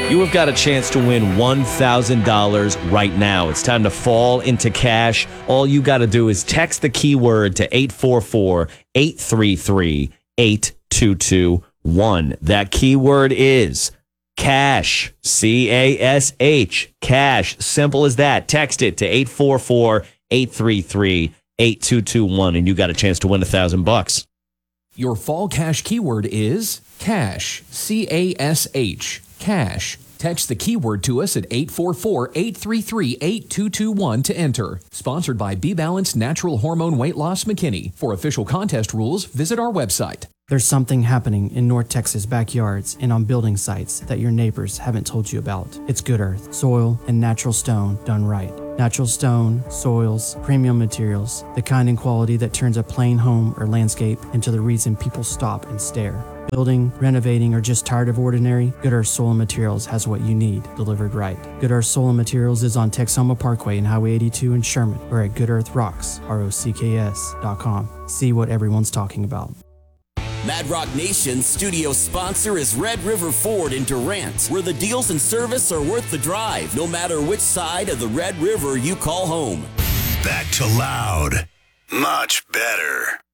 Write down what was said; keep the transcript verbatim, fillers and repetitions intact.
You have got a chance to win one thousand dollars right now. It's time to fall into cash. All you got to do is text the keyword to eight four four, eight three three, eight two two one. That keyword is cash, C A S H, cash. Simple as that. Text it to eight four four, eight three three, eight two two one, and you got a chance to win a thousand bucks. Your fall cash keyword is cash, C A S H, cash. Text the keyword to us at eight four four, eight three three, eight two two one to enter. Sponsored by B-Balance Natural Hormone Weight Loss McKinney. For official contest rules, visit our website. There's something happening in North Texas backyards and on building sites that your neighbors haven't told you about. It's Good Earth, soil, and natural stone done right. Natural stone, soils, premium materials, the kind and quality that turns a plain home or landscape into the reason people stop and stare. Building, renovating, or just tired of ordinary, Good Earth Soil and Materials has what you need delivered right. Good Earth Soil and Materials is on Texoma Parkway and Highway eighty-two in Sherman, or at Good Earth Rocks, R O C K S dot com. See what everyone's talking about. Mad Rock Nation's studio sponsor is Red River Ford in Durant, where the deals and service are worth the drive, no matter which side of the Red River you call home. Back to loud. Much better.